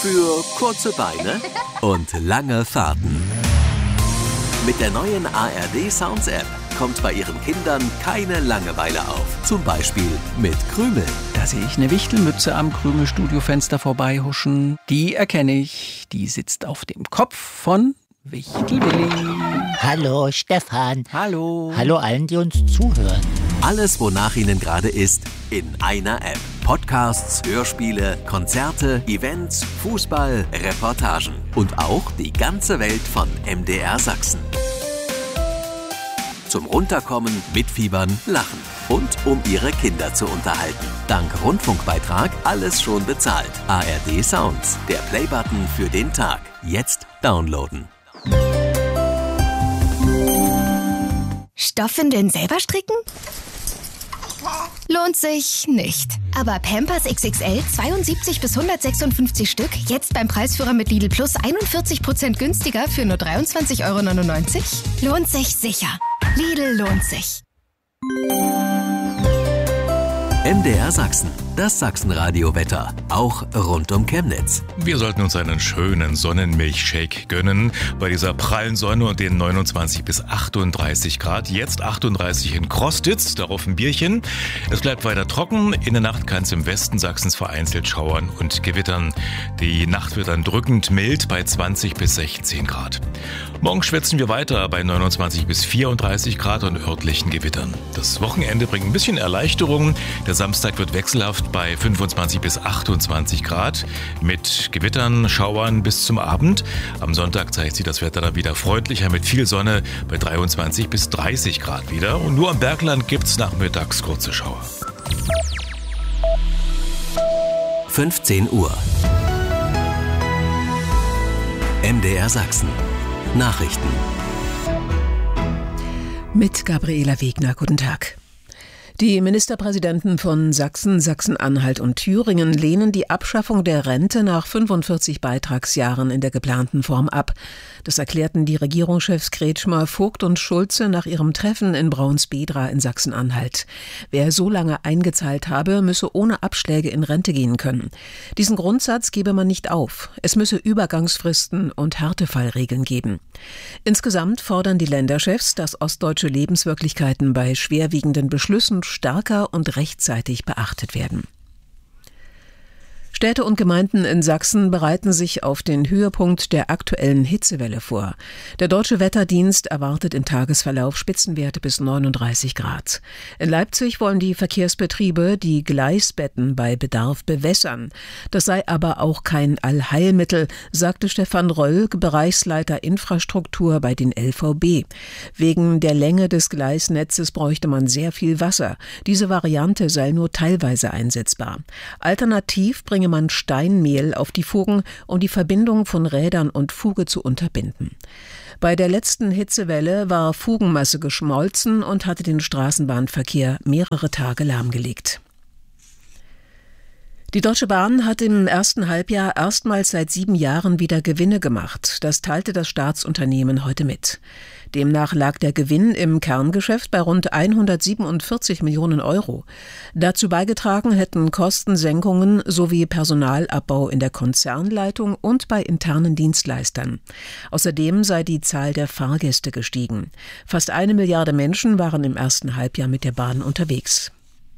Für kurze Beine und lange Fahrten. Mit der neuen ARD Sounds App kommt bei Ihren Kindern keine Langeweile auf. Zum Beispiel mit Krümel. Da sehe ich eine Wichtelmütze am Krümel-Studiofenster vorbeihuschen. Die erkenne ich. Die sitzt auf dem Kopf von Wichtelwilli. Hallo Stefan. Hallo. Hallo allen, die uns zuhören. Alles, wonach Ihnen gerade ist, in einer App. Podcasts, Hörspiele, Konzerte, Events, Fußball, Reportagen und auch die ganze Welt von MDR Sachsen. Zum Runterkommen, mitfiebern, lachen und um Ihre Kinder zu unterhalten. Dank Rundfunkbeitrag alles schon bezahlt. ARD Sounds, der Playbutton für den Tag. Jetzt downloaden. Stoffwindeln selber stricken? Lohnt sich nicht. Aber Pampers XXL 72 bis 156 Stück, jetzt beim Preisführer mit Lidl Plus 41% günstiger für nur 23,99 €? Lohnt sich sicher. Lidl lohnt sich. MDR Sachsen, das Sachsenradio-Wetter, auch rund um Chemnitz. Wir sollten uns einen schönen Sonnenmilchshake gönnen bei dieser prallen Sonne und den 29 bis 38 Grad. Jetzt 38 in Krostitz, darauf ein Bierchen. Es bleibt weiter trocken. In der Nacht kann es im Westen Sachsens vereinzelt schauern und gewittern. Die Nacht wird dann drückend mild bei 20 bis 16 Grad. Morgen schwitzen wir weiter bei 29 bis 34 Grad und örtlichen Gewittern. Das Wochenende bringt ein bisschen Erleichterung. Der Samstag wird wechselhaft bei 25 bis 28 Grad mit Gewittern, Schauern bis zum Abend. Am Sonntag zeigt sich das Wetter dann wieder freundlicher mit viel Sonne bei 23 bis 30 Grad wieder. Und nur am Bergland gibt es nachmittags kurze Schauer. 15 Uhr. MDR Sachsen. Nachrichten. Mit Gabriela Wegner. Guten Tag. Die Ministerpräsidenten von Sachsen, Sachsen-Anhalt und Thüringen lehnen die Abschaffung der Rente nach 45 Beitragsjahren in der geplanten Form ab. Das erklärten die Regierungschefs Kretschmer, Vogt und Schulze nach ihrem Treffen in Braunsbedra in Sachsen-Anhalt. Wer so lange eingezahlt habe, müsse ohne Abschläge in Rente gehen können. Diesen Grundsatz gebe man nicht auf. Es müsse Übergangsfristen und Härtefallregeln geben. Insgesamt fordern die Länderchefs, dass ostdeutsche Lebenswirklichkeiten bei schwerwiegenden Beschlüssen stärker und rechtzeitig beachtet werden. Städte und Gemeinden in Sachsen bereiten sich auf den Höhepunkt der aktuellen Hitzewelle vor. Der Deutsche Wetterdienst erwartet im Tagesverlauf Spitzenwerte bis 39 Grad. In Leipzig wollen die Verkehrsbetriebe die Gleisbetten bei Bedarf bewässern. Das sei aber auch kein Allheilmittel, sagte Stefan Röll, Bereichsleiter Infrastruktur bei den LVB. Wegen der Länge des Gleisnetzes bräuchte man sehr viel Wasser. Diese Variante sei nur teilweise einsetzbar. Alternativ bringe man Steinmehl auf die Fugen, um die Verbindung von Rädern und Fuge zu unterbinden. Bei der letzten Hitzewelle war Fugenmasse geschmolzen und hatte den Straßenbahnverkehr mehrere Tage lahmgelegt. Die Deutsche Bahn hat im ersten Halbjahr erstmals seit 7 Jahren wieder Gewinne gemacht. Das teilte das Staatsunternehmen heute mit. Demnach lag der Gewinn im Kerngeschäft bei rund 147 Millionen €. Dazu beigetragen hätten Kostensenkungen sowie Personalabbau in der Konzernleitung und bei internen Dienstleistern. Außerdem sei die Zahl der Fahrgäste gestiegen. Fast 1 Milliarde Menschen waren im ersten Halbjahr mit der Bahn unterwegs.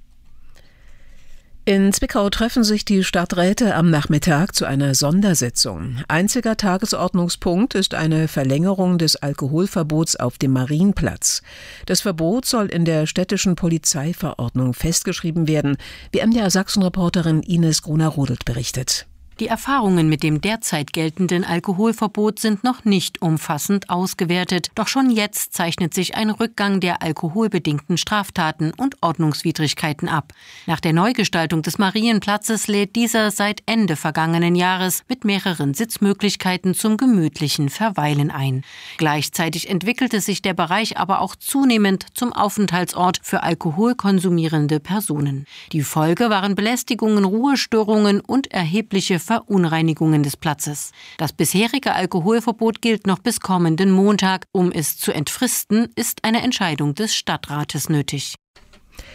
In Zwickau treffen sich die Stadträte am Nachmittag zu einer Sondersitzung. Einziger Tagesordnungspunkt ist eine Verlängerung des Alkoholverbots auf dem Marienplatz. Das Verbot soll in der städtischen Polizeiverordnung festgeschrieben werden, wie MDR Sachsen-Reporterin Ines Gruner-Rodelt berichtet. Die Erfahrungen mit dem derzeit geltenden Alkoholverbot sind noch nicht umfassend ausgewertet. Doch schon jetzt zeichnet sich ein Rückgang der alkoholbedingten Straftaten und Ordnungswidrigkeiten ab. Nach der Neugestaltung des Marienplatzes lädt dieser seit Ende vergangenen Jahres mit mehreren Sitzmöglichkeiten zum gemütlichen Verweilen ein. Gleichzeitig entwickelte sich der Bereich aber auch zunehmend zum Aufenthaltsort für alkoholkonsumierende Personen. Die Folge waren Belästigungen, Ruhestörungen und erhebliche Verunreinigungen des Platzes. Das bisherige Alkoholverbot gilt noch bis kommenden Montag. Um es zu entfristen, ist eine Entscheidung des Stadtrates nötig.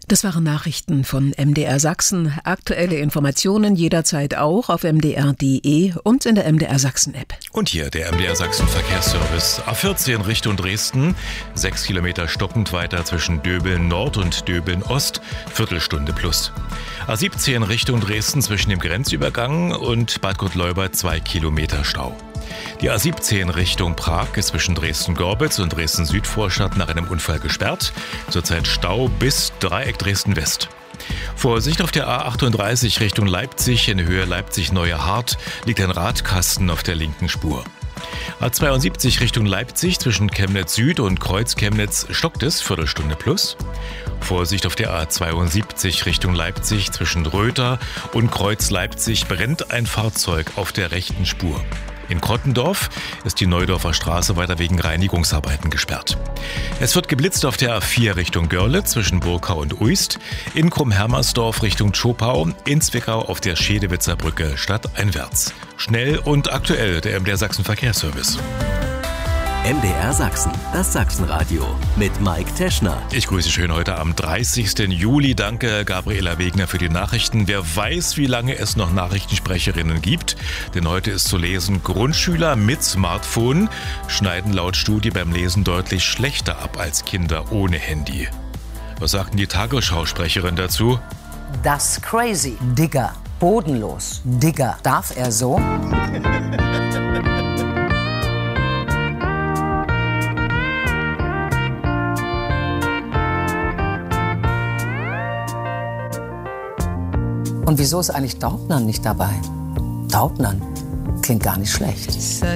Das waren Nachrichten von MDR Sachsen. Aktuelle Informationen jederzeit auch auf mdr.de und in der MDR Sachsen App. Und hier der MDR Sachsen Verkehrsservice. A14 Richtung Dresden, 6 Kilometer stockend weiter zwischen Döbeln Nord und Döbeln Ost, Viertelstunde plus. A17 Richtung Dresden zwischen dem Grenzübergang und Bad Gottleuba 2 Kilometer Stau. Die A17 Richtung Prag ist zwischen Dresden-Gorbitz und Dresden-Südvorstadt nach einem Unfall gesperrt. Zurzeit Stau bis Dreieck Dresden-West. Vorsicht auf der A38 Richtung Leipzig in Höhe Leipzig-Neue Hart liegt ein Radkasten auf der linken Spur. A72 Richtung Leipzig zwischen Chemnitz Süd und Kreuz Chemnitz stockt es, Viertelstunde plus. Vorsicht auf der A72 Richtung Leipzig zwischen Röther und Kreuz Leipzig brennt ein Fahrzeug auf der rechten Spur. In Krottendorf ist die Neudorfer Straße weiter wegen Reinigungsarbeiten gesperrt. Es wird geblitzt auf der A4 Richtung Görlitz zwischen Burkau und Uist, in Krumm-Hermersdorf Richtung Zschopau, in Zwickau auf der Schedewitzer Brücke stadteinwärts. Schnell und aktuell der MDR Sachsen Verkehrsservice. MDR Sachsen, das Sachsenradio mit Mike Teschner. Ich grüße schön heute am 30. Juli. Danke, Gabriela Wegner, für die Nachrichten. Wer weiß, wie lange es noch Nachrichtensprecherinnen gibt. Denn heute ist zu lesen, Grundschüler mit Smartphone schneiden laut Studie beim Lesen deutlich schlechter ab als Kinder ohne Handy. Was sagten die Tagesschausprecherin dazu? Das crazy. Digger. Bodenlos. Digger. Darf er so? Und wieso ist eigentlich Daubnern nicht dabei? Daubnern klingt gar nicht schlecht.